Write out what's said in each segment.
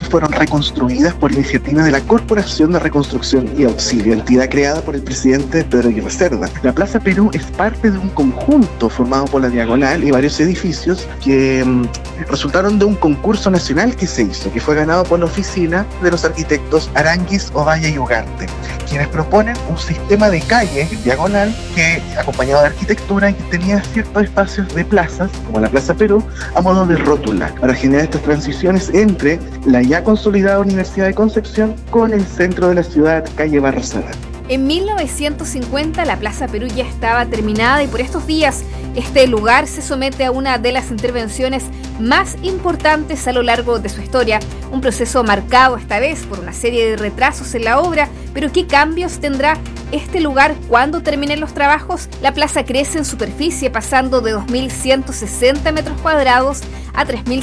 fueron reconstruidas por iniciativa de la Corporación de Reconstrucción y Auxilio, entidad creada por el presidente Pedro Aguirre Cerda. La Plaza Perú es parte de un conjunto formado por la Diagonal y varios edificios que resultaron de un concurso nacional que se hizo, que fue ganado por la oficina de los arquitectos Aranguis, Ovalle y Ugarte, quienes proponen un sistema de calle diagonal que, acompañado de arquitectura, y que tenía ciertos espacios de plazas, como la Plaza Perú, a modo de rótula, para generar estas transiciones entre la ya consolidada Universidad de Concepción con el centro de la ciudad, calle Barrosada. En 1950 la Plaza Perú ya estaba terminada y por estos días este lugar se somete a una de las intervenciones más importantes a lo largo de su historia. Un proceso marcado esta vez por una serie de retrasos en la obra, pero ¿qué cambios tendrá este lugar cuando terminen los trabajos? La plaza crece en superficie pasando de 2.160 metros cuadrados a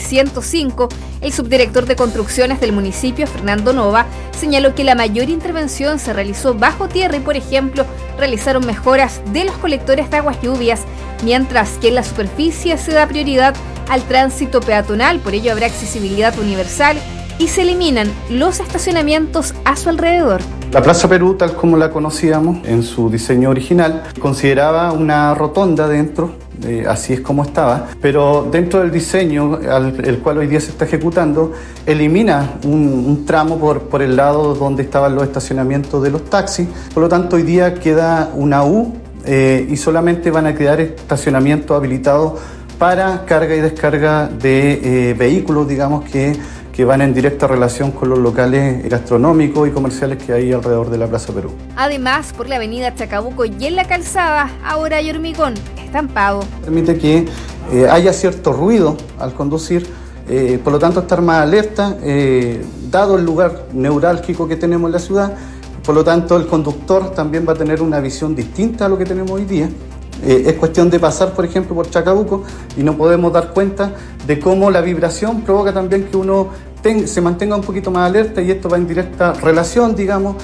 3.105. El subdirector de construcciones del municipio, Fernando Nova, señaló que la mayor intervención se realizó bajo tierra y, por ejemplo, realizaron mejoras de los colectores de aguas lluvias, mientras que en la superficie se da prioridad al tránsito peatonal, por ello habrá accesibilidad universal y se eliminan los estacionamientos a su alrededor. La Plaza Perú, tal como la conocíamos en su diseño original, consideraba una rotonda dentro, así es como estaba, pero dentro del diseño, el cual hoy día se está ejecutando, elimina un tramo por el lado donde estaban los estacionamientos de los taxis. Por lo tanto, hoy día queda una U y solamente van a quedar estacionamientos habilitados para carga y descarga de vehículos, digamos, que van en directa relación con los locales gastronómicos y comerciales que hay alrededor de la Plaza Perú. Además, por la avenida Chacabuco y en la calzada, ahora hay hormigón estampado. Permite que haya cierto ruido al conducir, por lo tanto estar más alerta, dado el lugar neurálgico que tenemos en la ciudad. Por lo tanto, el conductor también va a tener una visión distinta a lo que tenemos hoy día. Es cuestión de pasar, por ejemplo, por Chacabuco y no podemos dar cuenta de cómo la vibración provoca también que uno se mantenga un poquito más alerta, y esto va en directa relación, digamos,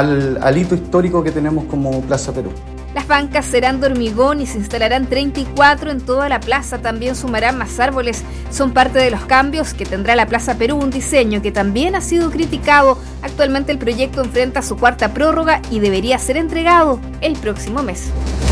al hito histórico que tenemos como Plaza Perú. Las bancas serán de hormigón y se instalarán 34 en toda la plaza. También sumarán más árboles. Son parte de los cambios que tendrá la Plaza Perú, un diseño que también ha sido criticado. Actualmente el proyecto enfrenta su cuarta prórroga y debería ser entregado el próximo mes.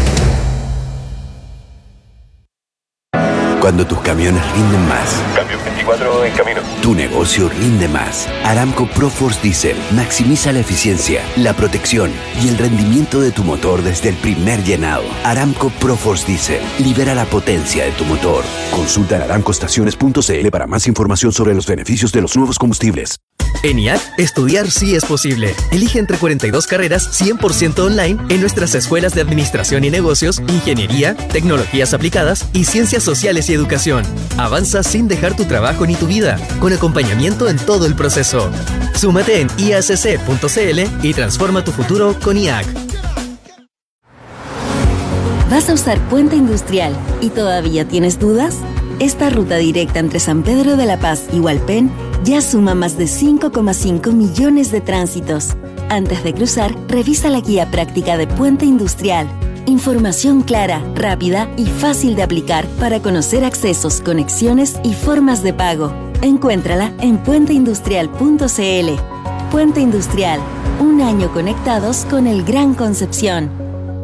Cuando tus camiones rinden más. Cambio 24 en camino. Tu negocio rinde más. Aramco ProForce Diesel maximiza la eficiencia, la protección y el rendimiento de tu motor desde el primer llenado. Aramco ProForce Diesel libera la potencia de tu motor. Consulta en aramcoestaciones.cl para más información sobre los beneficios de los nuevos combustibles. En IAC, estudiar sí es posible. Elige entre 42 carreras 100% online en nuestras escuelas de Administración y Negocios, Ingeniería, Tecnologías Aplicadas y Ciencias Sociales y Educación. Avanza sin dejar tu trabajo ni tu vida, con acompañamiento en todo el proceso. Súmate en iacc.cl y transforma tu futuro con IAC. ¿Vas a usar Puente Industrial y todavía tienes dudas? Esta ruta directa entre San Pedro de la Paz y Hualpén ya suma más de 5,5 millones de tránsitos. Antes de cruzar, revisa la guía práctica de Puente Industrial. Información clara, rápida y fácil de aplicar para conocer accesos, conexiones y formas de pago. Encuéntrala en puenteindustrial.cl. Puente Industrial, un año conectados con el Gran Concepción.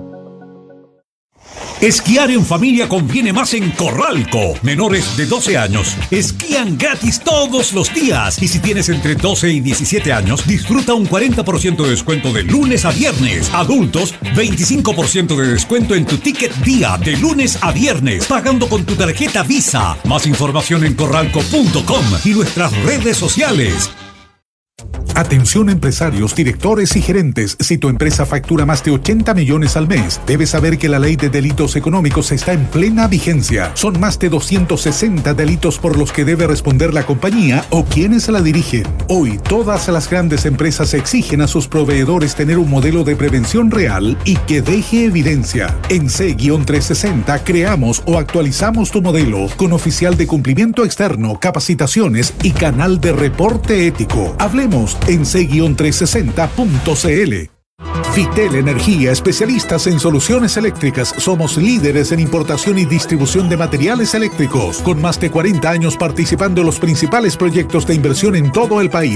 Esquiar en familia conviene más en Corralco. Menores de 12 años esquían gratis todos los días. Y si tienes entre 12 y 17 años, disfruta un 40% de descuento de lunes a viernes. Adultos, 25% de descuento en tu ticket día de lunes a viernes, pagando con tu tarjeta Visa. Más información en corralco.com y nuestras redes sociales. Atención empresarios, directores y gerentes. Si tu empresa factura más de 80 millones al mes, debes saber que la ley de delitos económicos está en plena vigencia. Son más de 260 delitos por los que debe responder la compañía o quienes la dirigen. Hoy, todas las grandes empresas exigen a sus proveedores tener un modelo de prevención real y que deje evidencia. En C-360 creamos o actualizamos tu modelo con oficial de cumplimiento externo, capacitaciones y canal de reporte ético. Hablemos en c-360.cl. Fitel Energía, especialistas en soluciones eléctricas. Somos líderes en importación y distribución de materiales eléctricos, con más de 40 años participando en los principales proyectos de inversión en todo el país.